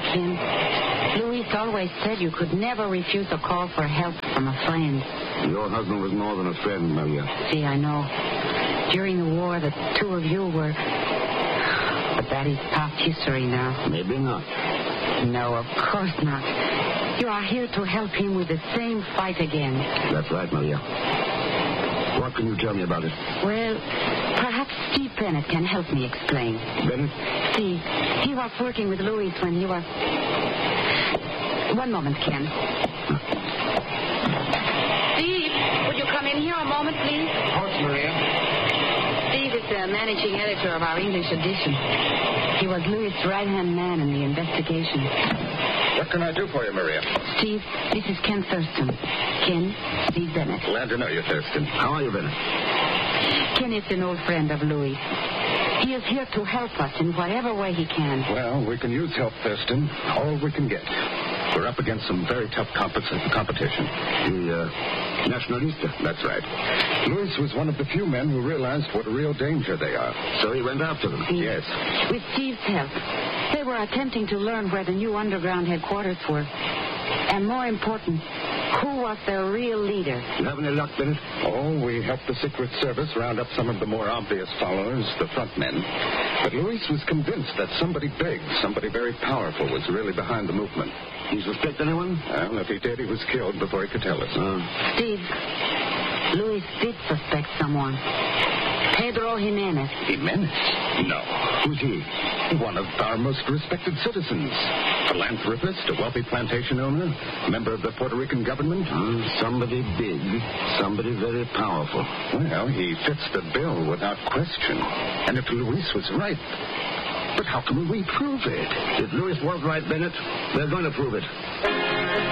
Ken. Luis always said you could never refuse a call for help from a friend. Your husband was more than a friend, Maria. See, I know. During the war, the two of you were... But that is past history now. Maybe not. No, of course not. You are here to help him with the same fight again. That's right, Maria. What can you tell me about it? Well, perhaps Steve Bennett can help me explain. Bennett? Steve, he was working with Luis when he was... One moment, Ken. Steve, would you come in here a moment, please? Of course, Maria. Steve is the managing editor of our English edition. He was Luis' right-hand man in the investigation. What can I do for you, Maria? Steve, this is Ken Thurston. Ken, Steve Bennett. Glad to know you, Thurston. How are you, Bennett? Ken is an old friend of Luis. He is here to help us in whatever way he can. Well, we can use help, Thurston. All we can get. We're up against some very tough competition. The Nacionalista. That's right. Luis was one of the few men who realized what a real danger they are. So he went after them? Yes. With Steve's help, they were attempting to learn where the new underground headquarters were. And more important, who was their real leader. You have any luck, Bennett? Oh, we helped the Secret Service round up some of the more obvious followers, the front men. But Luis was convinced that somebody big, somebody very powerful was really behind the movement. You suspect anyone? Well, if he did, he was killed before he could tell us. Steve, Luis did suspect someone. Pedro Jimenez. Jimenez? No. Who's he? One of our most respected citizens. Philanthropist, a wealthy plantation owner, member of the Puerto Rican government. Somebody big, somebody very powerful. Well, he fits the bill without question. And if Luis was right... But how can we prove it? If Luis was right, Bennett, they're going to prove it.